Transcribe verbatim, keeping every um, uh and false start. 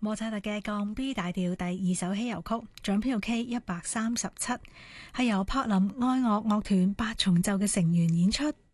莫扎特嘅降 B 大調第二首稀有曲，總編號 K 一百三十七，係由柏林愛樂樂團八重奏嘅成員演出。